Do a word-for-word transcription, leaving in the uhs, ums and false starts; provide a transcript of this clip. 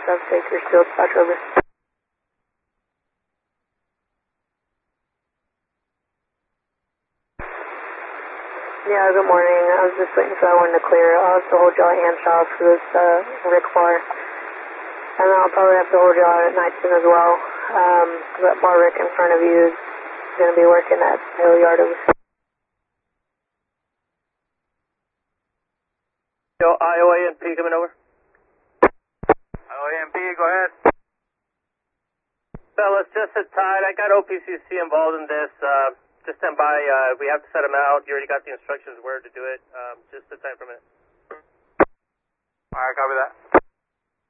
Suspect, you're still dispatch over. Yeah, good morning. I was just waiting for that one to clear. I'll have to hold y'all at Anshaw for this uh, Rick Bar. And then I'll probably have to hold y'all at Knightson as well. Um, that bar Rick in front of you is going to be working at Hilliard over. Yo, I O A N P coming over. I O A N P, go ahead. Fellas, just a tide. I got O P C C involved in this. Uh, just stand by. Uh, we have to set them out. You already got the instructions where to do it. Um, just sit tight for a minute. All right, copy that.